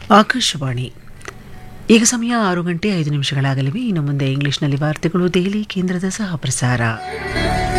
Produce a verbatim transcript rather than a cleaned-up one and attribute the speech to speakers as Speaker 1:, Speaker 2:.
Speaker 1: ಆಕಾಶವಾಣಿ. ಈಗ ಸಮಯ ಆರು ಗಂಟೆ ಐದು ನಿಮಿಷಗಳಾಗಲಿವೆ. ಇನ್ನು ಮುಂದೆ ಇಂಗ್ಲಿಷ್ನಲ್ಲಿ ವಾರ್ತೆಗಳು, ದೆಹಲಿ ಕೇಂದ್ರದ ಸಹ ಪ್ರಸಾರ.